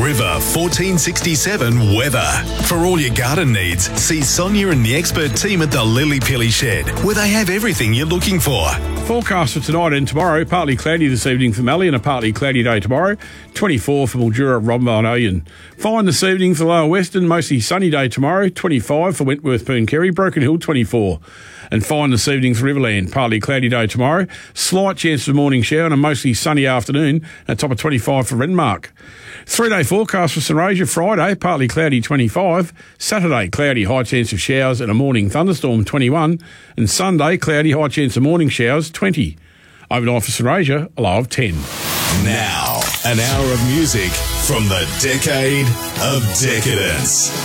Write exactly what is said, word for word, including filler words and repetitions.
River fourteen sixty-seven weather. For all your garden needs, see Sonia and the expert team at the Lily Pilly Shed, where they have everything you're looking for. Forecast for tonight and tomorrow, partly cloudy this evening for Mallee and a partly cloudy day tomorrow. twenty-four for Mildura, Rombo and Oyen. Fine this evening for Lower Western, mostly sunny day tomorrow. twenty-five for Wentworth, Pooncarie, Broken Hill, twenty-four. And fine this evening for Riverland, partly cloudy day tomorrow. Slight chance of a morning shower and a mostly sunny afternoon. At top of twenty-five for Renmark. Three-day forecast for St Rosia, Friday, partly cloudy, twenty-five. Saturday, cloudy, high chance of showers and a morning thunderstorm, twenty-one. And Sunday, cloudy, high chance of morning showers, twenty. Overnight for St Rosia, a low of ten. Now, an hour of music from the decade of decadence.